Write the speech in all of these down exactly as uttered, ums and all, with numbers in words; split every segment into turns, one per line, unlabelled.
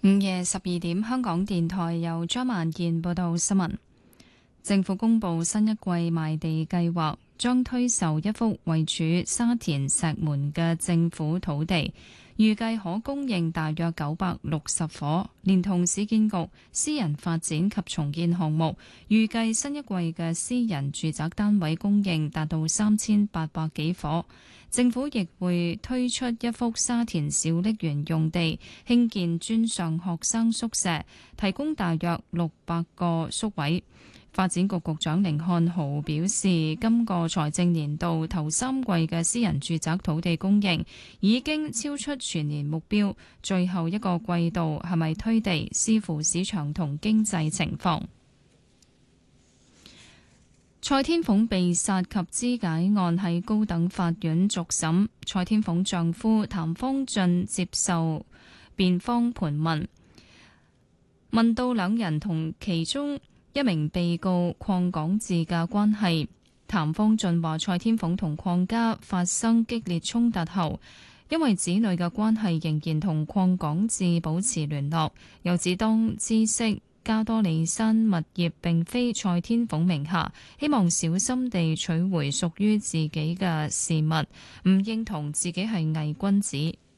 午夜十二點，香港電台由張萬健報道新聞。政府公布新一季賣地計劃，將推售一幅位處沙田石門嘅政府土地，預計可供應大約九百六十伙，連同市建局私人發展及重建項目，預計新一季嘅私人住宅單位供應達到三千八百幾伙。政府亦會推出一幅沙田小瀝源用地，興建專上學生宿舍，提供大約六百個宿位。發展局局長甯漢豪表示，今個財政年度頭三季嘅私人住宅土地供應已經超出全年目標，最後一個季度係咪推地，視乎市場同經濟情況。蔡天鳳被殺及肢解案喺高等法院續審，蔡天鳳丈夫譚方俊接受辯方盤問，問到兩人同其中一名被告鄺港智嘅關係。譚方俊話蔡天鳳同鄺家發生激烈衝突後，因為子女嘅關係仍然同鄺港智保持聯絡，又指當知悉加多利山物業並非蔡天鳳名下，希望小心地取回屬於自己嘅事物，唔認同自己係偽君子。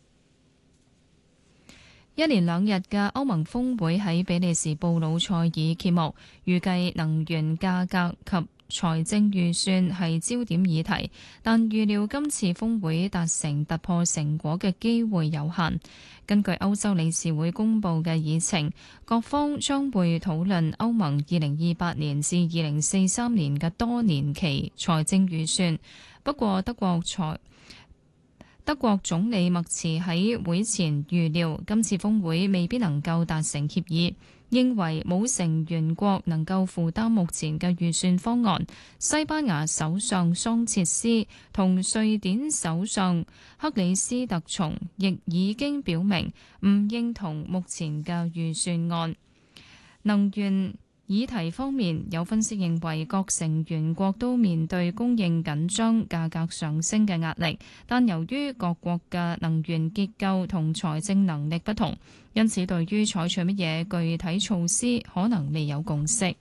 一連兩日嘅歐盟峰會喺比利時布魯塞爾揭幕，預計能源價格及財政預算係焦點議題，但預料今次峰會達成突破成果嘅機會有限。根據歐洲理事會公佈嘅議程，各方將會討論歐盟二零二八年至二零四三年嘅多年期財政預算。不過德國財德國總理默茨喺會前預料，今次峰會未必能夠達成協議，認為冇成員國能夠負擔目前嘅預算方案。西班牙首相桑切斯同瑞典首相克里斯特松亦已經表明唔認同目前嘅預算案。能源議題方面，有分析認為各成員國都面對供應緊張、價格上升嘅壓力，但由於各國嘅能源結構同財政能力不同，因此對於採取乜嘢具體措施可能未有共識。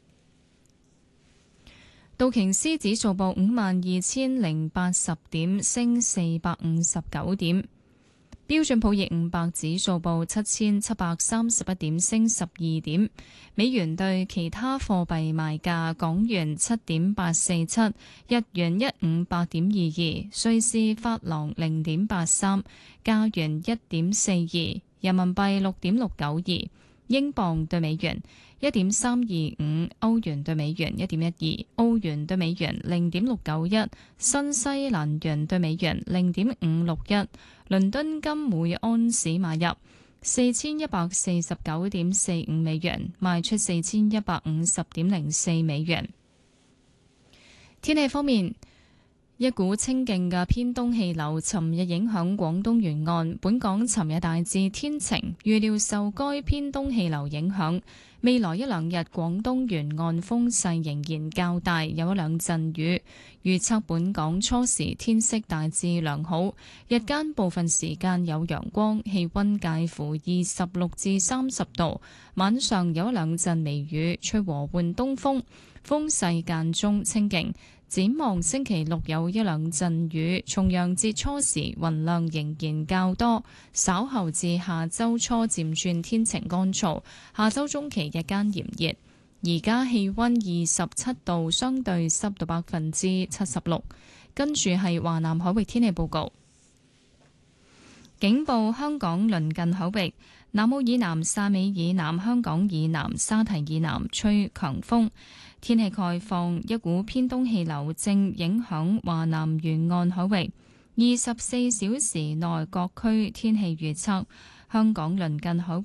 道瓊斯指數報五萬二千零八十點，升四百五十九點。標準普爾五百指數報七千七百三十一點，升十二點。美元對其他貨幣賣價：港元七點八四七，日元一五八點二二，瑞士法郎零點八三，加元一點四二，人民幣六點六九二，英鎊對美元一點三二五，歐元對美元一點一二，澳元對美元零點六九一，新西蘭元對美元零點五六一。倫敦金每安士買入四千一百四十九點四五美元，賣出四千一百五十點零四美元。天氣方面，一股清勁嘅偏東氣流尋日影響廣東沿岸，本港尋日大致天晴，預料受該偏東氣流影響，未來一兩日廣東沿岸風勢仍然較大，有一兩陣雨。預測本港初時天色大致良好，日間部分時間有陽光，氣溫介乎二十六至三十度，晚上有一兩陣微雨，吹和緩東風，風勢間中清勁。展望星期六有一兩陣雨，重陽節初時雲量仍然較多，稍後至下周初漸轉天晴乾燥，下周中期日間炎熱。而家氣溫二十七度，相對濕度百分之七十六。跟住係華南海域天氣報告，警報香港鄰近海域。南澳以南、汕尾以南、香港以南、沙堤以南吹強風。天氣概況，一股偏東氣流正影響華南沿岸海域。二十四小時內各區天氣預測，香港鄰近海域